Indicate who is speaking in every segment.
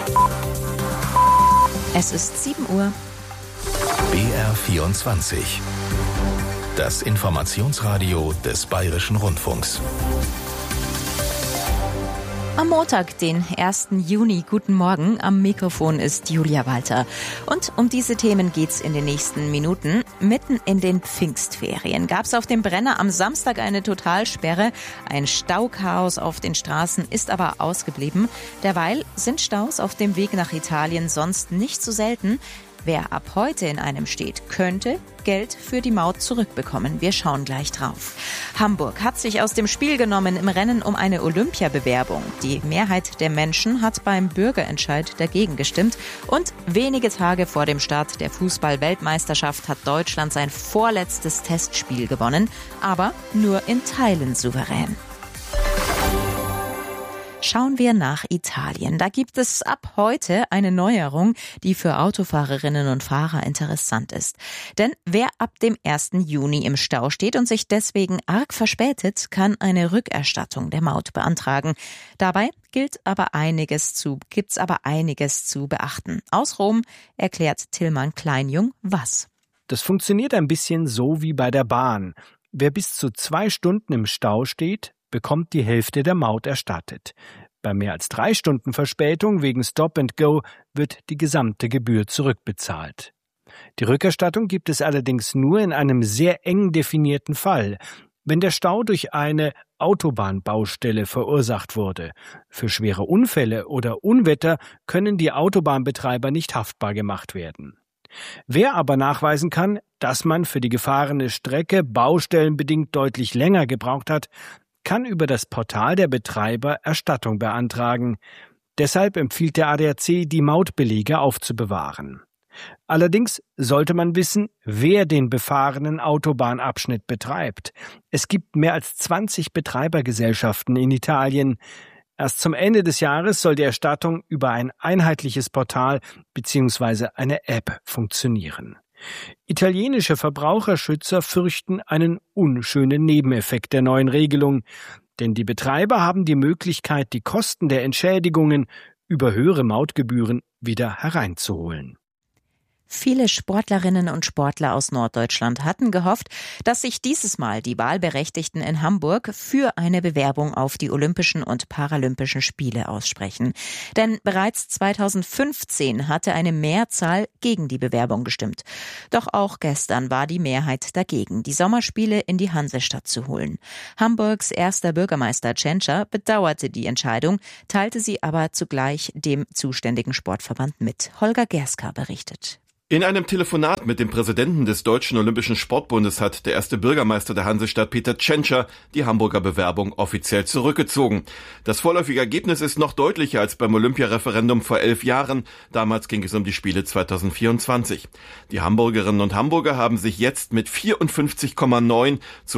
Speaker 1: Es ist 7 Uhr.
Speaker 2: BR24. Das Informationsradio des Bayerischen Rundfunks.
Speaker 1: Am Montag, den 1. Juni. Guten Morgen. Am Mikrofon ist Julia Walter. Und um diese Themen geht's in den nächsten Minuten. Mitten in den Pfingstferien gab's auf dem Brenner am Samstag eine Totalsperre. Ein Stauchaos auf den Straßen ist aber ausgeblieben. Derweil sind Staus auf dem Weg nach Italien sonst nicht so selten. Wer ab heute in einem steht, könnte Geld für die Maut zurückbekommen. Wir schauen gleich drauf. Hamburg hat sich aus dem Spiel genommen im Rennen um eine Olympiabewerbung. Die Mehrheit der Menschen hat beim Bürgerentscheid dagegen gestimmt. Und wenige Tage vor dem Start der Fußball-Weltmeisterschaft hat Deutschland sein vorletztes Testspiel gewonnen, aber nur in Teilen souverän. Schauen wir nach Italien. Da gibt es ab heute eine Neuerung, die für Autofahrerinnen und Fahrer interessant ist. Denn wer ab dem 1. Juni im Stau steht und sich deswegen arg verspätet, kann eine Rückerstattung der Maut beantragen. Dabei gibt's aber einiges zu beachten. Aus Rom erklärt Tillmann Kleinjung was.
Speaker 3: Das funktioniert ein bisschen so wie bei der Bahn. Wer bis zu 2 Stunden im Stau steht, bekommt die Hälfte der Maut erstattet. Bei mehr als 3 Stunden Verspätung wegen Stop and Go wird die gesamte Gebühr zurückbezahlt. Die Rückerstattung gibt es allerdings nur in einem sehr eng definierten Fall, wenn der Stau durch eine Autobahnbaustelle verursacht wurde. Für schwere Unfälle oder Unwetter können die Autobahnbetreiber nicht haftbar gemacht werden. Wer aber nachweisen kann, dass man für die gefahrene Strecke baustellenbedingt deutlich länger gebraucht hat, kann über das Portal der Betreiber Erstattung beantragen. Deshalb empfiehlt der ADAC, die Mautbelege aufzubewahren. Allerdings sollte man wissen, wer den befahrenen Autobahnabschnitt betreibt. Es gibt mehr als 20 Betreibergesellschaften in Italien. Erst zum Ende des Jahres soll die Erstattung über ein einheitliches Portal bzw. eine App funktionieren. Italienische Verbraucherschützer fürchten einen unschönen Nebeneffekt der neuen Regelung, denn die Betreiber haben die Möglichkeit, die Kosten der Entschädigungen über höhere Mautgebühren wieder hereinzuholen.
Speaker 1: Viele Sportlerinnen und Sportler aus Norddeutschland hatten gehofft, dass sich dieses Mal die Wahlberechtigten in Hamburg für eine Bewerbung auf die Olympischen und Paralympischen Spiele aussprechen. Denn bereits 2015 hatte eine Mehrzahl gegen die Bewerbung gestimmt. Doch auch gestern war die Mehrheit dagegen, die Sommerspiele in die Hansestadt zu holen. Hamburgs erster Bürgermeister Tschentscher bedauerte die Entscheidung, teilte sie aber zugleich dem zuständigen Sportverband mit. Holger Gerska berichtet.
Speaker 4: In einem Telefonat mit dem Präsidenten des Deutschen Olympischen Sportbundes hat der erste Bürgermeister der Hansestadt Peter Tschentscher die Hamburger Bewerbung offiziell zurückgezogen. Das vorläufige Ergebnis ist noch deutlicher als beim Olympiareferendum vor 11 Jahren. Damals ging es um die Spiele 2024. Die Hamburgerinnen und Hamburger haben sich jetzt mit 54,9 zu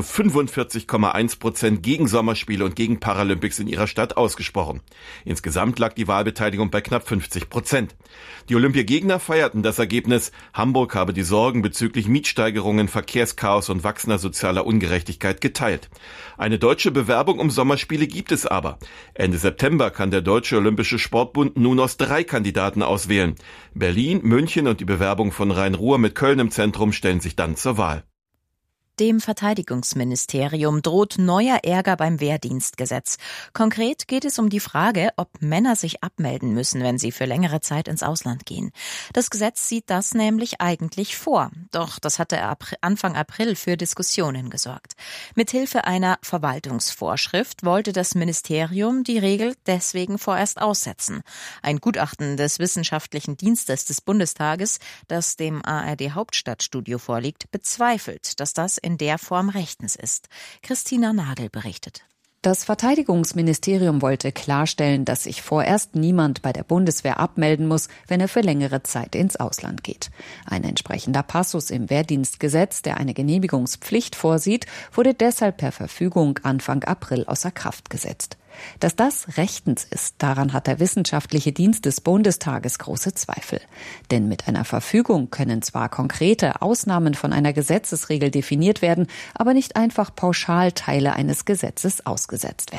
Speaker 4: 45,1% gegen Sommerspiele und gegen Paralympics in ihrer Stadt ausgesprochen. Insgesamt lag die Wahlbeteiligung bei knapp 50%. Die Olympiagegner feierten das Ergebnis. Hamburg habe die Sorgen bezüglich Mietsteigerungen, Verkehrschaos und wachsender sozialer Ungerechtigkeit geteilt. Eine deutsche Bewerbung um Sommerspiele gibt es aber. Ende September kann der Deutsche Olympische Sportbund nun aus 3 Kandidaten auswählen. Berlin, München und die Bewerbung von Rhein-Ruhr mit Köln im Zentrum stellen sich dann zur Wahl.
Speaker 1: Dem Verteidigungsministerium droht neuer Ärger beim Wehrdienstgesetz. Konkret geht es um die Frage, ob Männer sich abmelden müssen, wenn sie für längere Zeit ins Ausland gehen. Das Gesetz sieht das nämlich eigentlich vor. Doch das hatte Anfang April für Diskussionen gesorgt. Mithilfe einer Verwaltungsvorschrift wollte das Ministerium die Regel deswegen vorerst aussetzen. Ein Gutachten des Wissenschaftlichen Dienstes des Bundestages, das dem ARD-Hauptstadtstudio vorliegt, bezweifelt, dass das in der Form rechtens ist. Christina Nagel berichtet.
Speaker 5: Das Verteidigungsministerium wollte klarstellen, dass sich vorerst niemand bei der Bundeswehr abmelden muss, wenn er für längere Zeit ins Ausland geht. Ein entsprechender Passus im Wehrdienstgesetz, der eine Genehmigungspflicht vorsieht, wurde deshalb per Verfügung Anfang April außer Kraft gesetzt. Dass das rechtens ist, daran hat der Wissenschaftliche Dienst des Bundestages große Zweifel. Denn mit einer Verfügung können zwar konkrete Ausnahmen von einer Gesetzesregel definiert werden, aber nicht einfach pauschal Teile eines Gesetzes ausgesetzt werden.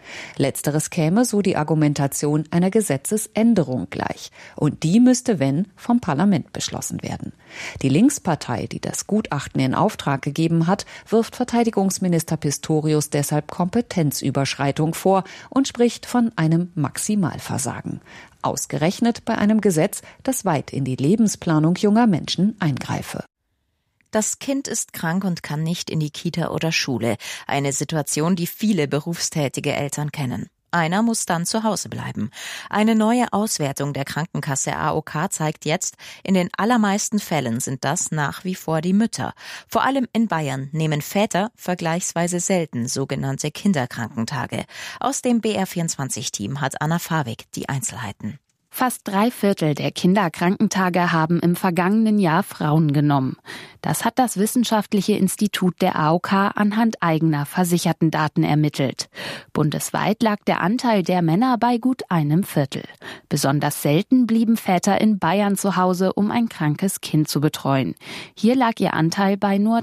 Speaker 5: Letzteres käme, so die Argumentation, einer Gesetzesänderung gleich. Und die müsste, wenn, vom Parlament beschlossen werden. Die Linkspartei, die das Gutachten in Auftrag gegeben hat, wirft Verteidigungsminister Pistorius deshalb Kompetenzüberschreitung vor und spricht von einem Maximalversagen. Ausgerechnet bei einem Gesetz, das weit in die Lebensplanung junger Menschen eingreife.
Speaker 1: Das Kind ist krank und kann nicht in die Kita oder Schule. Eine Situation, die viele berufstätige Eltern kennen. Einer muss dann zu Hause bleiben. Eine neue Auswertung der Krankenkasse AOK zeigt jetzt, in den allermeisten Fällen sind das nach wie vor die Mütter. Vor allem in Bayern nehmen Väter vergleichsweise selten sogenannte Kinderkrankentage. Aus dem BR24-Team hat Anna Fawig die Einzelheiten.
Speaker 6: Fast 3/4 der Kinderkrankentage haben im vergangenen Jahr Frauen genommen. Das hat das Wissenschaftliche Institut der AOK anhand eigener Versichertendaten ermittelt. Bundesweit lag der Anteil der Männer bei gut 1/4. Besonders selten blieben Väter in Bayern zu Hause, um ein krankes Kind zu betreuen. Hier lag ihr Anteil bei nur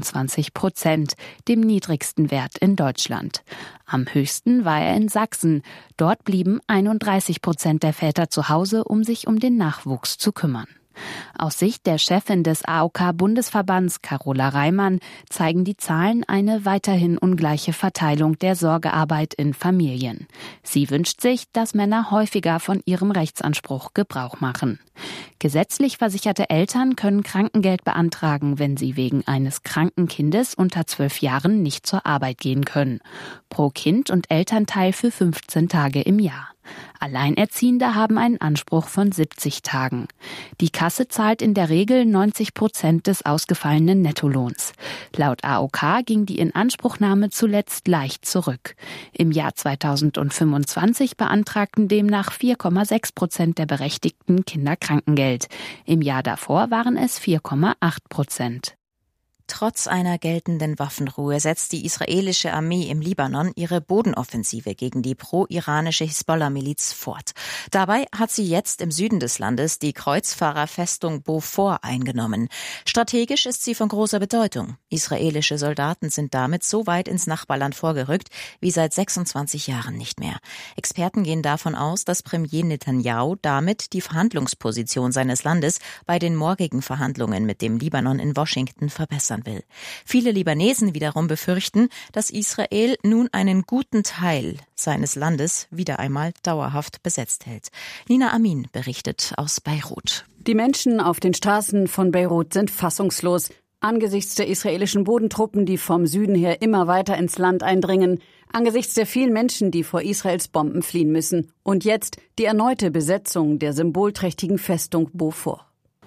Speaker 6: 23%, dem niedrigsten Wert in Deutschland. Am höchsten war er in Sachsen. Dort blieben 31% der Väter zu Hause, um sich um den Nachwuchs zu kümmern. Aus Sicht der Chefin des AOK-Bundesverbands, Carola Reimann, zeigen die Zahlen eine weiterhin ungleiche Verteilung der Sorgearbeit in Familien. Sie wünscht sich, dass Männer häufiger von ihrem Rechtsanspruch Gebrauch machen. Gesetzlich versicherte Eltern können Krankengeld beantragen, wenn sie wegen eines kranken Kindes unter 12 Jahren nicht zur Arbeit gehen können. Pro Kind und Elternteil für 15 Tage im Jahr. Alleinerziehende haben einen Anspruch von 70 Tagen. Die Kasse zahlt in der Regel 90% des ausgefallenen Nettolohns. Laut AOK ging die Inanspruchnahme zuletzt leicht zurück. Im Jahr 2025 beantragten demnach 4,6% der Berechtigten Kinderkrankengeld. Im Jahr davor waren es 4,8%.
Speaker 1: Trotz einer geltenden Waffenruhe setzt die israelische Armee im Libanon ihre Bodenoffensive gegen die pro-iranische Hisbollah-Miliz fort. Dabei hat sie jetzt im Süden des Landes die Kreuzfahrerfestung Beaufort eingenommen. Strategisch ist sie von großer Bedeutung. Israelische Soldaten sind damit so weit ins Nachbarland vorgerückt wie seit 26 Jahren nicht mehr. Experten gehen davon aus, dass Premier Netanyahu damit die Verhandlungsposition seines Landes bei den morgigen Verhandlungen mit dem Libanon in Washington verbessern will. Viele Libanesen wiederum befürchten, dass Israel nun einen guten Teil seines Landes wieder einmal dauerhaft besetzt hält. Nina Amin berichtet aus Beirut.
Speaker 7: Die Menschen auf den Straßen von Beirut sind fassungslos angesichts der israelischen Bodentruppen, die vom Süden her immer weiter ins Land eindringen, angesichts der vielen Menschen, die vor Israels Bomben fliehen müssen und jetzt die erneute Besetzung der symbolträchtigen Festung Beaufort.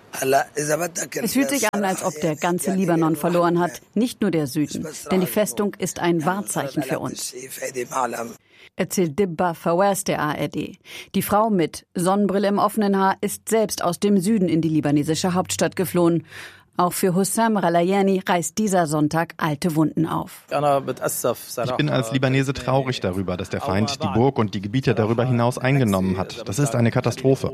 Speaker 7: Es fühlt sich an, als ob der ganze Libanon verloren hat, nicht nur der Süden, denn die Festung ist ein Wahrzeichen für uns, erzählt Dibba Fawaz der ARD. Die Frau mit Sonnenbrille im offenen Haar ist selbst aus dem Süden in die libanesische Hauptstadt geflohen. Auch für Hussam Ralayani reißt dieser Sonntag alte Wunden auf.
Speaker 8: Ich bin als Libanese traurig darüber, dass der Feind die Burg und die Gebiete darüber hinaus eingenommen hat. Das ist eine Katastrophe.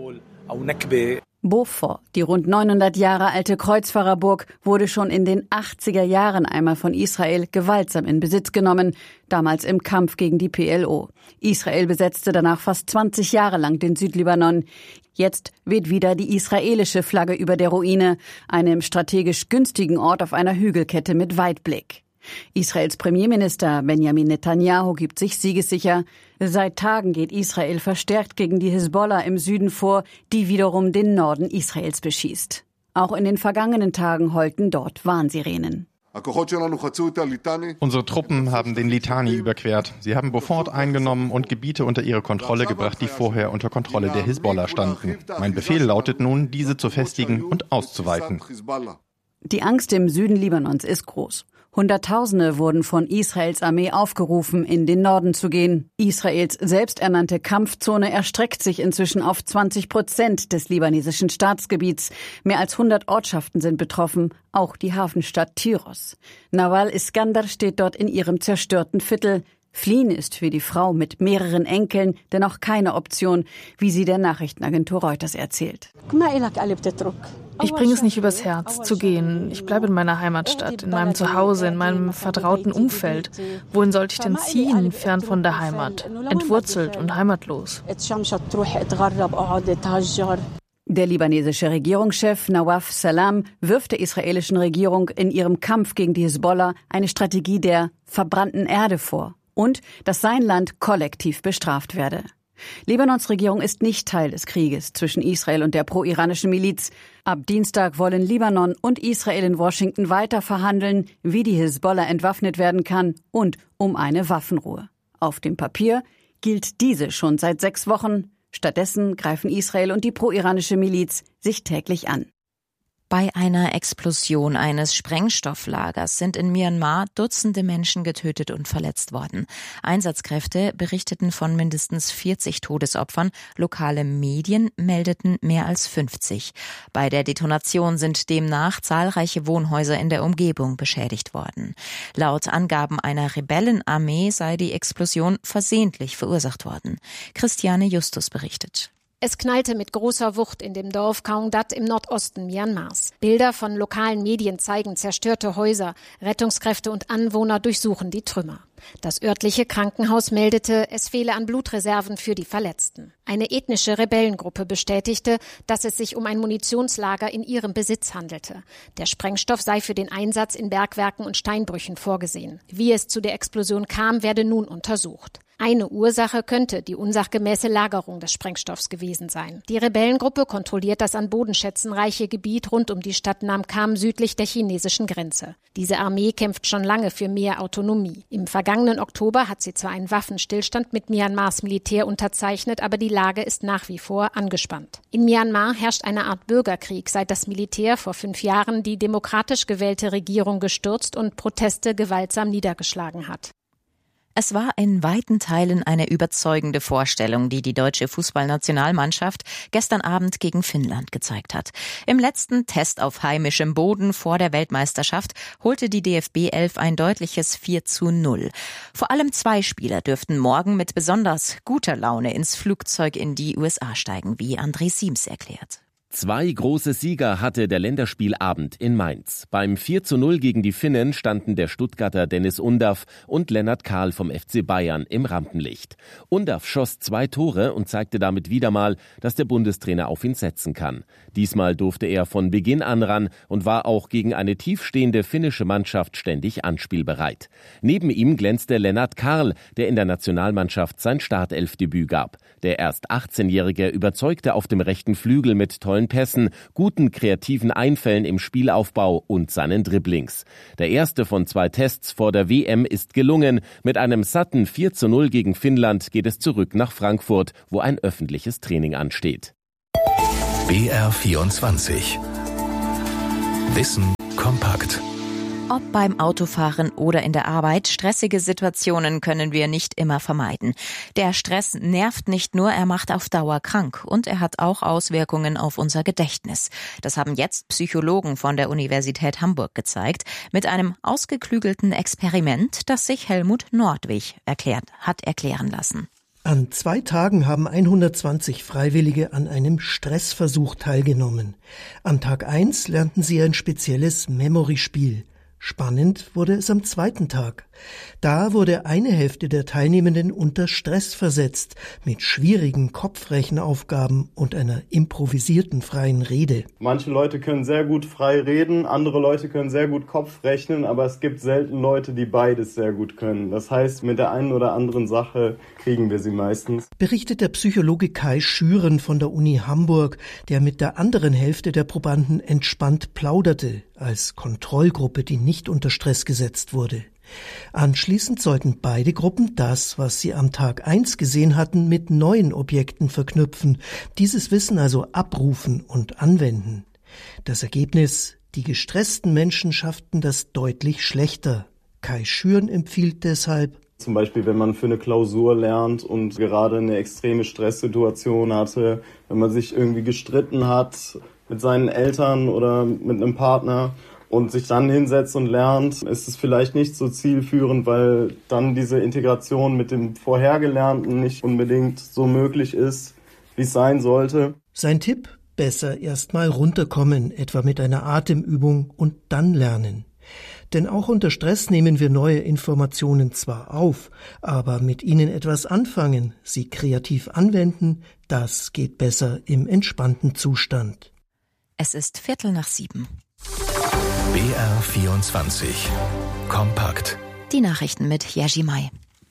Speaker 7: Beaufort, die rund 900 Jahre alte Kreuzfahrerburg, wurde schon in den 80er Jahren einmal von Israel gewaltsam in Besitz genommen, damals im Kampf gegen die PLO. Israel besetzte danach fast 20 Jahre lang den Südlibanon. Jetzt weht wieder die israelische Flagge über der Ruine, einem strategisch günstigen Ort auf einer Hügelkette mit Weitblick. Israels Premierminister Benjamin Netanyahu gibt sich siegessicher. Seit Tagen geht Israel verstärkt gegen die Hisbollah im Süden vor, die wiederum den Norden Israels beschießt. Auch in den vergangenen Tagen heulten dort Warnsirenen.
Speaker 8: Unsere Truppen haben den Litani überquert. Sie haben Beaufort eingenommen und Gebiete unter ihre Kontrolle gebracht, die vorher unter Kontrolle der Hisbollah standen. Mein Befehl lautet nun, diese zu festigen und auszuweiten.
Speaker 7: Die Angst im Süden Libanons ist groß. Hunderttausende wurden von Israels Armee aufgerufen, in den Norden zu gehen. Israels selbsternannte Kampfzone erstreckt sich inzwischen auf 20% des libanesischen Staatsgebiets. Mehr als 100 Ortschaften sind betroffen, auch die Hafenstadt Tyros. Nawal Iskandar steht dort in ihrem zerstörten Viertel. Fliehen ist für die Frau mit mehreren Enkeln dennoch keine Option, wie sie der Nachrichtenagentur Reuters erzählt.
Speaker 9: Ich bringe es nicht übers Herz, zu gehen. Ich bleibe in meiner Heimatstadt, in meinem Zuhause, in meinem vertrauten Umfeld. Wohin sollte ich denn ziehen, fern von der Heimat? Entwurzelt und heimatlos.
Speaker 7: Der libanesische Regierungschef Nawaf Salam wirft der israelischen Regierung in ihrem Kampf gegen die Hisbollah eine Strategie der verbrannten Erde vor und dass sein Land kollektiv bestraft werde. Libanons Regierung ist nicht Teil des Krieges zwischen Israel und der pro-iranischen Miliz. Ab Dienstag wollen Libanon und Israel in Washington weiter verhandeln, wie die Hisbollah entwaffnet werden kann und um eine Waffenruhe. Auf dem Papier gilt diese schon seit 6 Wochen. Stattdessen greifen Israel und die pro-iranische Miliz sich täglich an.
Speaker 1: Bei einer Explosion eines Sprengstofflagers sind in Myanmar Dutzende Menschen getötet und verletzt worden. Einsatzkräfte berichteten von mindestens 40 Todesopfern, lokale Medien meldeten mehr als 50. Bei der Detonation sind demnach zahlreiche Wohnhäuser in der Umgebung beschädigt worden. Laut Angaben einer Rebellenarmee sei die Explosion versehentlich verursacht worden. Christiane Justus berichtet.
Speaker 10: Es knallte mit großer Wucht in dem Dorf Kaungdat im Nordosten Myanmars. Bilder von lokalen Medien zeigen zerstörte Häuser. Rettungskräfte und Anwohner durchsuchen die Trümmer. Das örtliche Krankenhaus meldete, es fehle an Blutreserven für die Verletzten. Eine ethnische Rebellengruppe bestätigte, dass es sich um ein Munitionslager in ihrem Besitz handelte. Der Sprengstoff sei für den Einsatz in Bergwerken und Steinbrüchen vorgesehen. Wie es zu der Explosion kam, werde nun untersucht. Eine Ursache könnte die unsachgemäße Lagerung des Sprengstoffs gewesen sein. Die Rebellengruppe kontrolliert das an Bodenschätzen reiche Gebiet rund um die Stadt Nam Kham südlich der chinesischen Grenze. Diese Armee kämpft schon lange für mehr Autonomie. Im vergangenen Oktober hat sie zwar einen Waffenstillstand mit Myanmars Militär unterzeichnet, aber die Lage ist nach wie vor angespannt. In Myanmar herrscht eine Art Bürgerkrieg, seit das Militär vor 5 Jahren die demokratisch gewählte Regierung gestürzt und Proteste gewaltsam niedergeschlagen hat.
Speaker 1: Es war in weiten Teilen eine überzeugende Vorstellung, die die deutsche Fußballnationalmannschaft gestern Abend gegen Finnland gezeigt hat. Im letzten Test auf heimischem Boden vor der Weltmeisterschaft holte die DFB-11 ein deutliches 4:0. Vor allem 2 Spieler dürften morgen mit besonders guter Laune ins Flugzeug in die USA steigen, wie André Siems erklärt.
Speaker 11: 2 große Sieger hatte der Länderspielabend in Mainz. Beim 4:0 gegen die Finnen standen der Stuttgarter Dennis Undaff und Lennart Kahl vom FC Bayern im Rampenlicht. Undaff schoss 2 Tore und zeigte damit wieder mal, dass der Bundestrainer auf ihn setzen kann. Diesmal durfte er von Beginn an ran und war auch gegen eine tiefstehende finnische Mannschaft ständig anspielbereit. Neben ihm glänzte Lennart Kahl, der in der Nationalmannschaft sein Startelfdebüt gab. Der erst 18-Jährige überzeugte auf dem rechten Flügel mit tollen Pässen, guten kreativen Einfällen im Spielaufbau und seinen Dribblings. Der erste von 2 Tests vor der WM ist gelungen. Mit einem satten 4:0 gegen Finnland geht es zurück nach Frankfurt, wo ein öffentliches Training ansteht.
Speaker 2: BR24 Wissen kompakt.
Speaker 1: Ob beim Autofahren oder in der Arbeit, stressige Situationen können wir nicht immer vermeiden. Der Stress nervt nicht nur, er macht auf Dauer krank und er hat auch Auswirkungen auf unser Gedächtnis. Das haben jetzt Psychologen von der Universität Hamburg gezeigt, mit einem ausgeklügelten Experiment, das sich Helmut Nordwig hat erklären lassen.
Speaker 12: An 2 Tagen haben 120 Freiwillige an einem Stressversuch teilgenommen. Am Tag 1 lernten sie ein spezielles Memory-Spiel. Spannend wurde es am 2. Tag. Da wurde eine Hälfte der Teilnehmenden unter Stress versetzt, mit schwierigen Kopfrechenaufgaben und einer improvisierten freien Rede.
Speaker 13: Manche Leute können sehr gut frei reden, andere Leute können sehr gut Kopf rechnen, aber es gibt selten Leute, die beides sehr gut können. Das heißt, mit der einen oder anderen Sache kriegen wir sie meistens.
Speaker 12: Berichtet der Psychologe Kai Schüren von der Uni Hamburg, der mit der anderen Hälfte der Probanden entspannt plauderte, als Kontrollgruppe, die nicht unter Stress gesetzt wurde. Anschließend sollten beide Gruppen das, was sie am Tag 1 gesehen hatten, mit neuen Objekten verknüpfen, dieses Wissen also abrufen und anwenden. Das Ergebnis: Die gestressten Menschen schafften das deutlich schlechter. Kai Schüren empfiehlt deshalb:
Speaker 13: Zum Beispiel, wenn man für eine Klausur lernt und gerade eine extreme Stresssituation hatte, wenn man sich irgendwie gestritten hat mit seinen Eltern oder mit einem Partner und sich dann hinsetzt und lernt, ist es vielleicht nicht so zielführend, weil dann diese Integration mit dem Vorhergelernten nicht unbedingt so möglich ist, wie es sein sollte.
Speaker 12: Sein Tipp: Besser erstmal runterkommen, etwa mit einer Atemübung und dann lernen. Denn auch unter Stress nehmen wir neue Informationen zwar auf, aber mit ihnen etwas anfangen, sie kreativ anwenden, das geht besser im entspannten Zustand.
Speaker 1: Es ist 6:15.
Speaker 2: BR24 Kompakt.
Speaker 1: Die Nachrichten mit Jerzy May.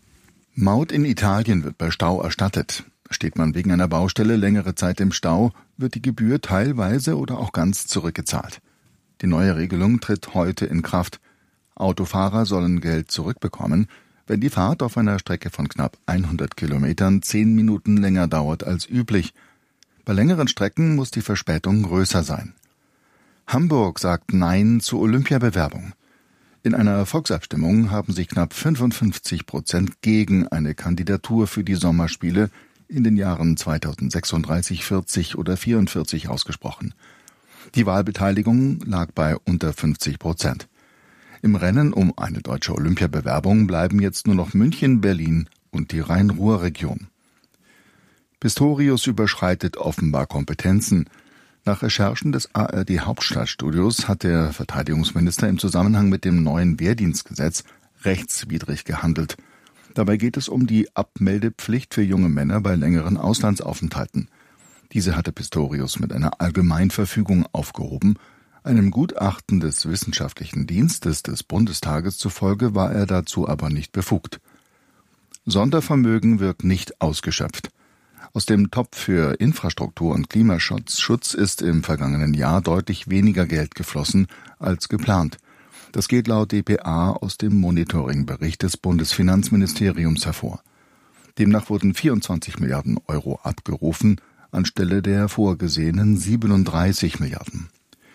Speaker 14: Maut in Italien wird bei Stau erstattet. Steht man wegen einer Baustelle längere Zeit im Stau, wird die Gebühr teilweise oder auch ganz zurückgezahlt. Die neue Regelung tritt heute in Kraft. Autofahrer sollen Geld zurückbekommen, wenn die Fahrt auf einer Strecke von knapp 100 Kilometern 10 Minuten länger dauert als üblich. Bei längeren Strecken muss die Verspätung größer sein. Hamburg sagt Nein zur Olympiabewerbung. In einer Volksabstimmung haben sich knapp 55% gegen eine Kandidatur für die Sommerspiele in den Jahren 2036, 40 oder 44 ausgesprochen. Die Wahlbeteiligung lag bei unter 50%. Im Rennen um eine deutsche Olympiabewerbung bleiben jetzt nur noch München, Berlin und die Rhein-Ruhr-Region. Pistorius überschreitet offenbar Kompetenzen. Nach Recherchen des ARD-Hauptstadtstudios hat der Verteidigungsminister im Zusammenhang mit dem neuen Wehrdienstgesetz rechtswidrig gehandelt. Dabei geht es um die Abmeldepflicht für junge Männer bei längeren Auslandsaufenthalten. Diese hatte Pistorius mit einer Allgemeinverfügung aufgehoben. Einem Gutachten des Wissenschaftlichen Dienstes des Bundestages zufolge war er dazu aber nicht befugt. Sondervermögen wird nicht ausgeschöpft. Aus dem Topf für Infrastruktur und Klimaschutz ist im vergangenen Jahr deutlich weniger Geld geflossen als geplant. Das geht laut dpa aus dem Monitoringbericht des Bundesfinanzministeriums hervor. Demnach wurden 24 Milliarden Euro abgerufen, anstelle der vorgesehenen 37 Milliarden.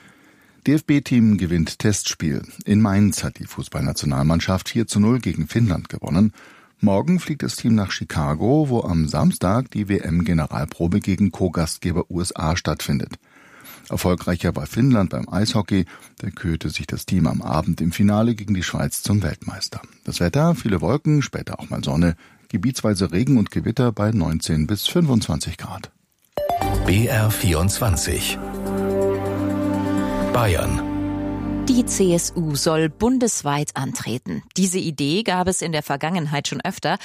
Speaker 14: DFB-Team gewinnt Testspiel. In Mainz hat die Fußballnationalmannschaft 4:0 gegen Finnland gewonnen. Morgen fliegt das Team nach Chicago, wo am Samstag die WM-Generalprobe gegen Co-Gastgeber USA stattfindet. Erfolgreicher war Finnland beim Eishockey. Da kürte sich das Team am Abend im Finale gegen die Schweiz zum Weltmeister. Das Wetter, viele Wolken, später auch mal Sonne, gebietsweise Regen und Gewitter bei 19 bis 25 Grad.
Speaker 2: BR24 Bayern.
Speaker 1: Die CSU soll bundesweit antreten. Diese Idee gab es in der Vergangenheit schon öfter.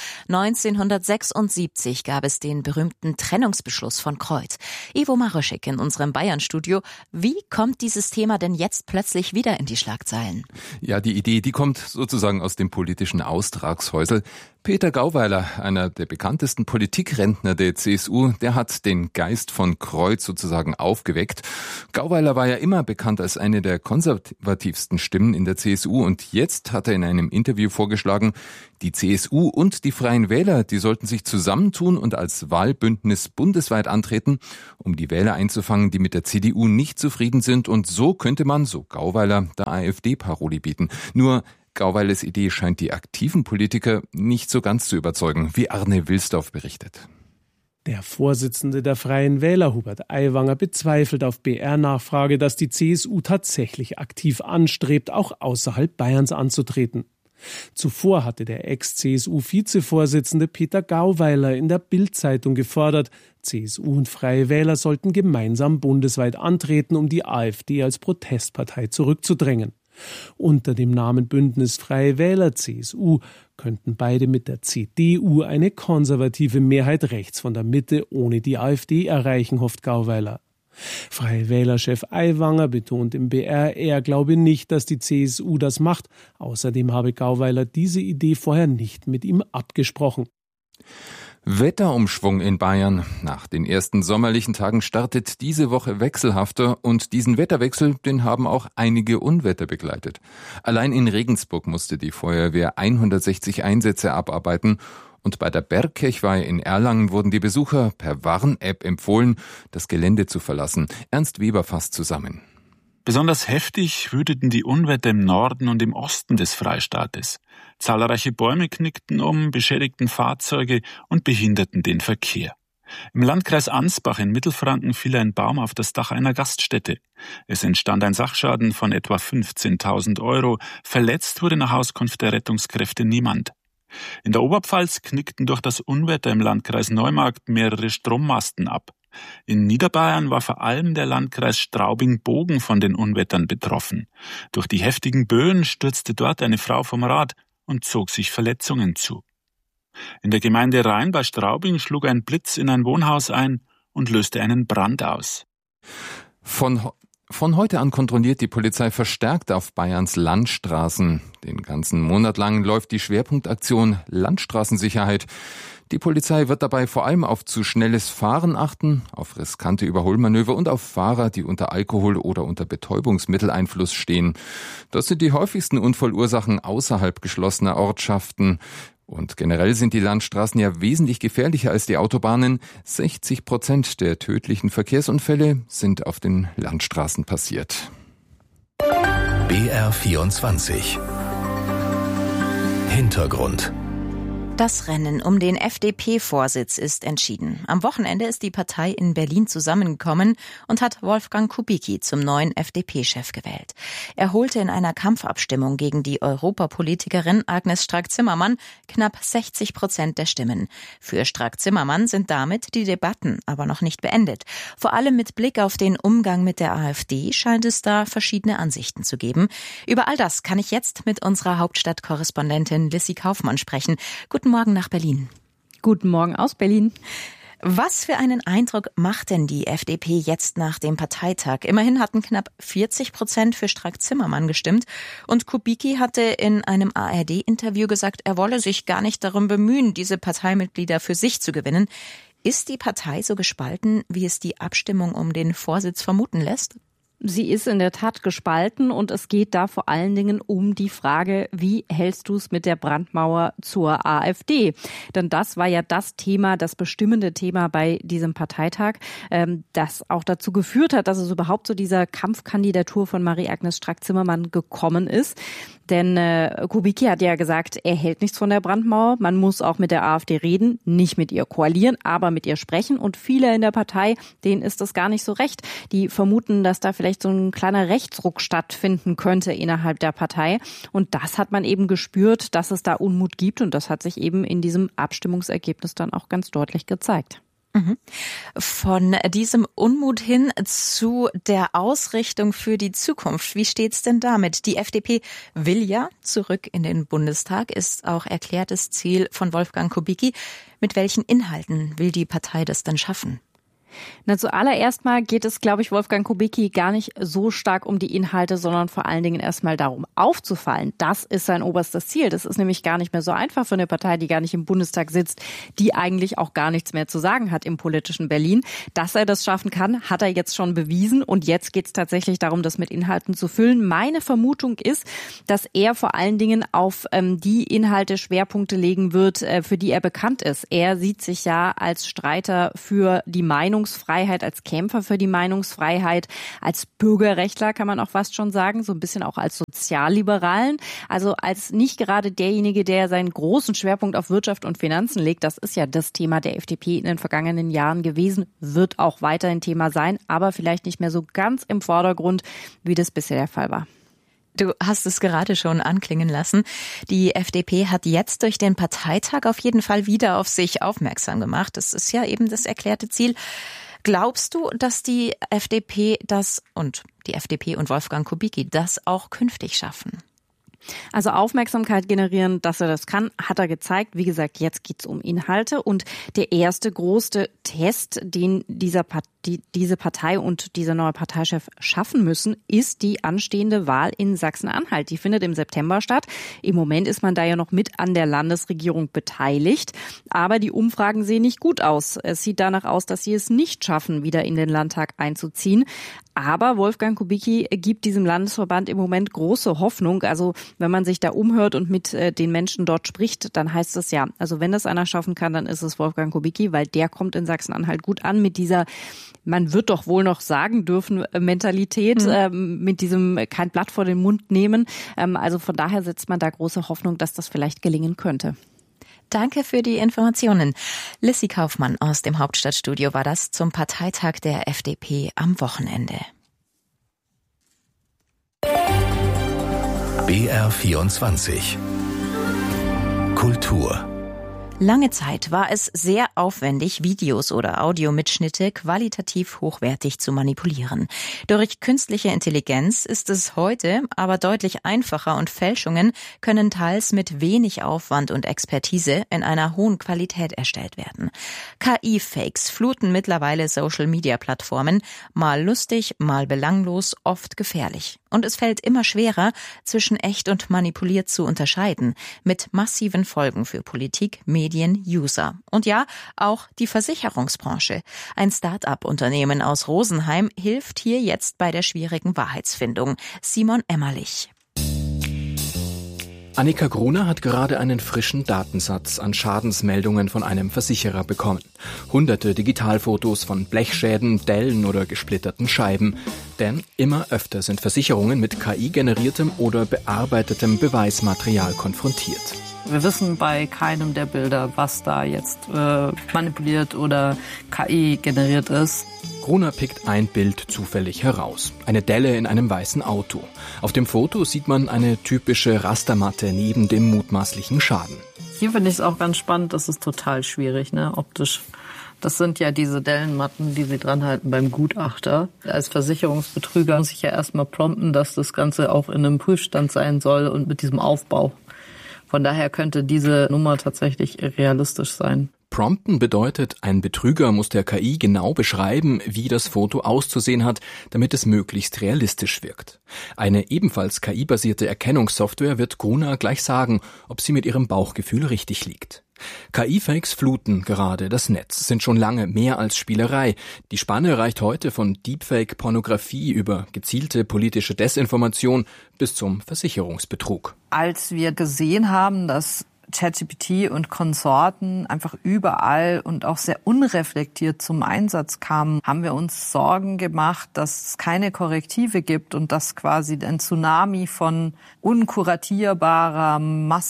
Speaker 1: 1976 gab es den berühmten Trennungsbeschluss von Kreuth. Ivo Maroschek in unserem Bayern-Studio. Wie kommt dieses Thema denn jetzt plötzlich wieder in die Schlagzeilen?
Speaker 15: Ja, die Idee, die kommt sozusagen aus dem politischen Austragshäusl. Peter Gauweiler, einer der bekanntesten Politikrentner der CSU, der hat den Geist von Kreuth sozusagen aufgeweckt. Gauweiler war ja immer bekannt als eine der konservativsten Stimmen in der CSU und jetzt hat er in einem Interview vorgeschlagen, die CSU und die Freien Wähler, die sollten sich zusammentun und als Wahlbündnis bundesweit antreten, um die Wähler einzufangen, die mit der CDU nicht zufrieden sind, und so könnte man, so Gauweiler, der AfD Paroli bieten. Nur Gauweilers Idee scheint die aktiven Politiker nicht so ganz zu überzeugen, wie Arne Wilsdorf berichtet.
Speaker 16: Der Vorsitzende der Freien Wähler, Hubert Aiwanger, bezweifelt auf BR-Nachfrage, dass die CSU tatsächlich aktiv anstrebt, auch außerhalb Bayerns anzutreten. Zuvor hatte der Ex-CSU-Vizevorsitzende Peter Gauweiler in der Bild-Zeitung gefordert, CSU und Freie Wähler sollten gemeinsam bundesweit antreten, um die AfD als Protestpartei zurückzudrängen. Unter dem Namen Bündnis Freie Wähler CSU könnten beide mit der CDU eine konservative Mehrheit rechts von der Mitte ohne die AfD erreichen, hofft Gauweiler. Freie Wähler-Chef Aiwanger betont im BR, er glaube nicht, dass die CSU das macht. Außerdem habe Gauweiler diese Idee vorher nicht mit ihm abgesprochen.
Speaker 15: Wetterumschwung in Bayern. Nach den ersten sommerlichen Tagen startet diese Woche wechselhafter und diesen Wetterwechsel, den haben auch einige Unwetter begleitet. Allein in Regensburg musste die Feuerwehr 160 Einsätze abarbeiten und bei der Bergkirchweih in Erlangen wurden die Besucher per Warn-App empfohlen, das Gelände zu verlassen. Ernst Weber fasst zusammen.
Speaker 17: Besonders heftig wüteten die Unwetter im Norden und im Osten des Freistaates. Zahlreiche Bäume knickten um, beschädigten Fahrzeuge und behinderten den Verkehr. Im Landkreis Ansbach in Mittelfranken fiel ein Baum auf das Dach einer Gaststätte. Es entstand ein Sachschaden von etwa 15.000 €. Verletzt wurde nach Auskunft der Rettungskräfte niemand. In der Oberpfalz knickten durch das Unwetter im Landkreis Neumarkt mehrere Strommasten ab. In Niederbayern war vor allem der Landkreis Straubing-Bogen von den Unwettern betroffen. Durch die heftigen Böen stürzte dort eine Frau vom Rad und zog sich Verletzungen zu. In der Gemeinde Rhein bei Straubing schlug ein Blitz in ein Wohnhaus ein und löste einen Brand aus.
Speaker 15: Von heute an kontrolliert die Polizei verstärkt auf Bayerns Landstraßen. Den ganzen Monat lang läuft die Schwerpunktaktion Landstraßensicherheit. Die Polizei wird dabei vor allem auf zu schnelles Fahren achten, auf riskante Überholmanöver und auf Fahrer, die unter Alkohol- oder unter Betäubungsmitteleinfluss stehen. Das sind die häufigsten Unfallursachen außerhalb geschlossener Ortschaften. Und generell sind die Landstraßen ja wesentlich gefährlicher als die Autobahnen. 60% der tödlichen Verkehrsunfälle sind auf den Landstraßen passiert.
Speaker 2: BR24 Hintergrund.
Speaker 1: Das Rennen um den FDP-Vorsitz ist entschieden. Am Wochenende ist die Partei in Berlin zusammengekommen und hat Wolfgang Kubicki zum neuen FDP-Chef gewählt. Er holte in einer Kampfabstimmung gegen die Europapolitikerin Agnes Strack-Zimmermann knapp 60% der Stimmen. Für Strack-Zimmermann sind damit die Debatten aber noch nicht beendet. Vor allem mit Blick auf den Umgang mit der AfD scheint es da verschiedene Ansichten zu geben. Über all das kann ich jetzt mit unserer Hauptstadtkorrespondentin Lissy Kaufmann sprechen. Guten Morgen nach Berlin.
Speaker 18: Guten Morgen aus Berlin.
Speaker 1: Was für einen Eindruck macht denn die FDP jetzt nach dem Parteitag? Immerhin hatten knapp 40% für Strack-Zimmermann gestimmt und Kubicki hatte in einem ARD-Interview gesagt, er wolle sich gar nicht darum bemühen, diese Parteimitglieder für sich zu gewinnen. Ist die Partei so gespalten, wie es die Abstimmung um den Vorsitz vermuten lässt?
Speaker 18: Sie ist in der Tat gespalten und es geht da vor allen Dingen um die Frage, wie hältst du es mit der Brandmauer zur AfD? Denn das war ja das Thema, das bestimmende Thema bei diesem Parteitag, das auch dazu geführt hat, dass es überhaupt zu dieser Kampfkandidatur von Marie-Agnes Strack-Zimmermann gekommen ist. Denn Kubicki hat ja gesagt, er hält nichts von der Brandmauer. Man muss auch mit der AfD reden, nicht mit ihr koalieren, aber mit ihr sprechen. Und viele in der Partei, denen ist das gar nicht so recht. Die vermuten, dass da vielleicht so ein kleiner Rechtsruck stattfinden könnte innerhalb der Partei. Und das hat man eben gespürt, dass es da Unmut gibt. Und das hat sich eben in diesem Abstimmungsergebnis dann auch ganz deutlich gezeigt.
Speaker 1: Von diesem Unmut hin zu der Ausrichtung für die Zukunft. Wie steht's denn damit? Die FDP will ja zurück in den Bundestag, ist auch erklärtes Ziel von Wolfgang Kubicki. Mit welchen Inhalten will die Partei das denn schaffen?
Speaker 18: Na, zuallererst mal geht es, glaube ich, Wolfgang Kubicki gar nicht so stark um die Inhalte, sondern vor allen Dingen erstmal darum, aufzufallen. Das ist sein oberstes Ziel. Das ist nämlich gar nicht mehr so einfach für eine Partei, die gar nicht im Bundestag sitzt, die eigentlich auch gar nichts mehr zu sagen hat im politischen Berlin. Dass er das schaffen kann, hat er jetzt schon bewiesen. Und jetzt geht es tatsächlich darum, das mit Inhalten zu füllen. Meine Vermutung ist, dass er vor allen Dingen auf die Inhalte Schwerpunkte legen wird, für die er bekannt ist. Er sieht sich ja als Streiter für die Meinungsfreiheit, als Kämpfer für die Meinungsfreiheit, als Bürgerrechtler kann man auch fast schon sagen, so ein bisschen auch als Sozialliberalen, also als nicht gerade derjenige, der seinen großen Schwerpunkt auf Wirtschaft und Finanzen legt. Das ist ja das Thema der FDP in den vergangenen Jahren gewesen, wird auch weiterhin Thema sein, aber vielleicht nicht mehr so ganz im Vordergrund, wie das bisher der Fall war.
Speaker 1: Du hast es gerade schon anklingen lassen. Die FDP hat jetzt durch den Parteitag auf jeden Fall wieder auf sich aufmerksam gemacht. Das ist ja eben das erklärte Ziel. Glaubst du, dass die FDP und Wolfgang Kubicki das auch künftig schaffen?
Speaker 18: Also Aufmerksamkeit generieren, dass er das kann, hat er gezeigt. Wie gesagt, jetzt geht's um Inhalte. Und der erste große Test, den diese Partei und dieser neue Parteichef schaffen müssen, ist die anstehende Wahl in Sachsen-Anhalt. Die findet im September statt. Im Moment ist man da ja noch mit an der Landesregierung beteiligt. Aber die Umfragen sehen nicht gut aus. Es sieht danach aus, dass sie es nicht schaffen, wieder in den Landtag einzuziehen. Aber Wolfgang Kubicki gibt diesem Landesverband im Moment große Hoffnung. Also wenn man sich da umhört und mit den Menschen dort spricht, dann heißt es ja, also wenn das einer schaffen kann, dann ist es Wolfgang Kubicki, weil der kommt in Sachsen-Anhalt gut an mit dieser, man wird doch wohl noch sagen dürfen, Mentalität, mit diesem kein Blatt vor den Mund nehmen. Also von daher setzt man da große Hoffnung, dass das vielleicht gelingen könnte.
Speaker 1: Danke für die Informationen. Lissy Kaufmann aus dem Hauptstadtstudio war das zum Parteitag der FDP am Wochenende.
Speaker 2: BR24 Kultur.
Speaker 1: Lange Zeit war es sehr aufwendig, Videos oder Audiomitschnitte qualitativ hochwertig zu manipulieren. Durch künstliche Intelligenz ist es heute aber deutlich einfacher und Fälschungen können teils mit wenig Aufwand und Expertise in einer hohen Qualität erstellt werden. KI-Fakes fluten mittlerweile Social-Media-Plattformen, mal lustig, mal belanglos, oft gefährlich. Und es fällt immer schwerer, zwischen echt und manipuliert zu unterscheiden, mit massiven Folgen für Politik, Medien, User. Und ja, auch die Versicherungsbranche. Ein Start-up-Unternehmen aus Rosenheim hilft hier jetzt bei der schwierigen Wahrheitsfindung. Simon Emmerlich.
Speaker 19: Annika Gruner hat gerade einen frischen Datensatz an Schadensmeldungen von einem Versicherer bekommen. Hunderte Digitalfotos von Blechschäden, Dellen oder gesplitterten Scheiben. Denn immer öfter sind Versicherungen mit KI-generiertem oder bearbeitetem Beweismaterial konfrontiert.
Speaker 20: Wir wissen bei keinem der Bilder, was da jetzt manipuliert oder KI generiert ist.
Speaker 19: Gruner pickt ein Bild zufällig heraus. Eine Delle in einem weißen Auto. Auf dem Foto sieht man eine typische Rastermatte neben dem mutmaßlichen Schaden.
Speaker 20: Hier finde ich es auch ganz spannend, das ist total schwierig, optisch. Das sind ja diese Dellenmatten, die sie dran halten beim Gutachter. Als Versicherungsbetrüger muss ich ja erstmal prompten, dass das Ganze auch in einem Prüfstand sein soll und mit diesem Aufbau. Von daher könnte diese Nummer tatsächlich realistisch sein.
Speaker 19: Prompten bedeutet, ein Betrüger muss der KI genau beschreiben, wie das Foto auszusehen hat, damit es möglichst realistisch wirkt. Eine ebenfalls KI-basierte Erkennungssoftware wird Gruner gleich sagen, ob sie mit ihrem Bauchgefühl richtig liegt. KI-Fakes fluten gerade das Netz, sind schon lange mehr als Spielerei. Die Spanne reicht heute von Deepfake-Pornografie über gezielte politische Desinformation bis zum Versicherungsbetrug.
Speaker 20: Als wir gesehen haben, dass ChatGPT und Konsorten einfach überall und auch sehr unreflektiert zum Einsatz kamen, haben wir uns Sorgen gemacht, dass es keine Korrektive gibt und dass quasi ein Tsunami von unkuratierbarer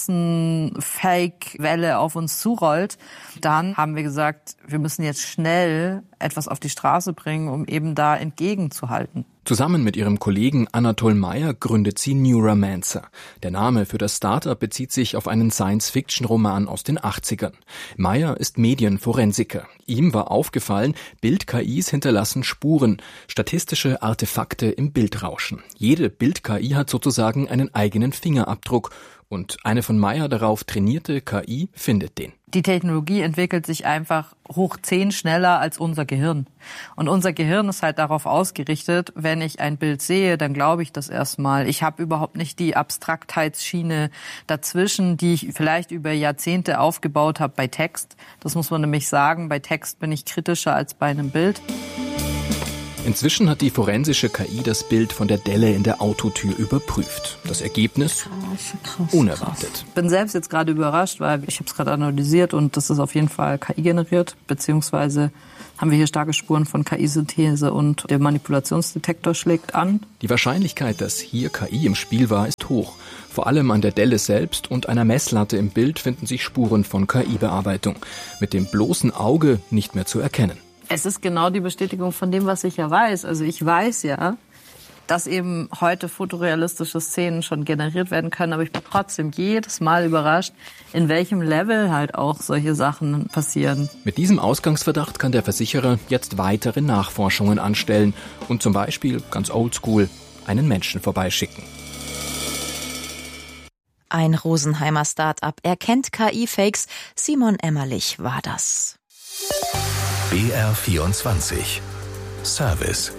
Speaker 20: Massen-Fake-Welle auf uns zurollt. Dann haben wir gesagt, wir müssen jetzt schnell etwas auf die Straße bringen, um eben da entgegenzuhalten.
Speaker 19: Zusammen mit ihrem Kollegen Anatol Meyer gründet sie Neuromancer. Der Name für das Startup bezieht sich auf einen Science-Fiction-Roman aus den 80ern. Meyer ist Medienforensiker. Ihm war aufgefallen, Bild-KIs hinterlassen Spuren, statistische Artefakte im Bildrauschen. Jede Bild-KI hat sozusagen einen eigenen Fingerabdruck und eine von Meyer darauf trainierte KI findet den.
Speaker 20: Die Technologie entwickelt sich einfach hoch 10 schneller als unser Gehirn. Und unser Gehirn ist halt darauf ausgerichtet, wenn ich ein Bild sehe, dann glaube ich das erstmal. Ich habe überhaupt nicht die Abstraktheitsschiene dazwischen, die ich vielleicht über Jahrzehnte aufgebaut habe bei Text. Das muss man nämlich sagen, bei Text bin ich kritischer als bei einem Bild.
Speaker 19: Inzwischen hat die forensische KI das Bild von der Delle in der Autotür überprüft. Das Ergebnis? Unerwartet.
Speaker 20: Ich bin selbst jetzt gerade überrascht, weil ich habe es gerade analysiert und das ist auf jeden Fall KI generiert, beziehungsweise haben wir hier starke Spuren von KI-Synthese und der Manipulationsdetektor schlägt an.
Speaker 19: Die Wahrscheinlichkeit, dass hier KI im Spiel war, ist hoch. Vor allem an der Delle selbst und einer Messlatte im Bild finden sich Spuren von KI-Bearbeitung. Mit dem bloßen Auge nicht mehr zu erkennen.
Speaker 20: Es ist genau die Bestätigung von dem, was ich ja weiß. Also ich weiß ja, dass eben heute fotorealistische Szenen schon generiert werden können, aber ich bin trotzdem jedes Mal überrascht, in welchem Level halt auch solche Sachen passieren.
Speaker 19: Mit diesem Ausgangsverdacht kann der Versicherer jetzt weitere Nachforschungen anstellen und zum Beispiel, ganz oldschool, einen Menschen vorbeischicken.
Speaker 1: Ein Rosenheimer Start-up erkennt KI-Fakes. Simon Emmerlich war das.
Speaker 2: BR24 Service.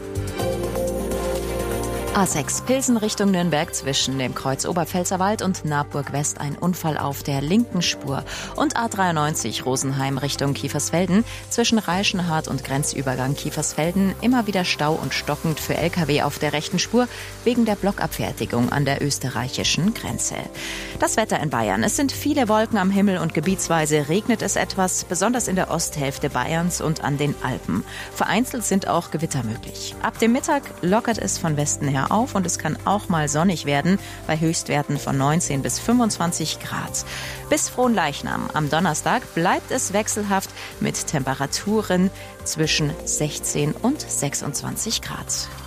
Speaker 1: A6 Pilsen Richtung Nürnberg zwischen dem Kreuz Oberpfälzerwald und Nabburg West ein Unfall auf der linken Spur. Und A93 Rosenheim Richtung Kiefersfelden zwischen Reichenhart und Grenzübergang Kiefersfelden immer wieder Stau und stockend für Lkw auf der rechten Spur wegen der Blockabfertigung an der österreichischen Grenze. Das Wetter in Bayern. Es sind viele Wolken am Himmel und gebietsweise regnet es etwas, besonders in der Osthälfte Bayerns und an den Alpen. Vereinzelt sind auch Gewitter möglich. Ab dem Mittag lockert es von Westen her auf und es kann auch mal sonnig werden bei Höchstwerten von 19 bis 25 Grad. Bis Fronleichnam am Donnerstag bleibt es wechselhaft mit Temperaturen zwischen 16 und 26 Grad.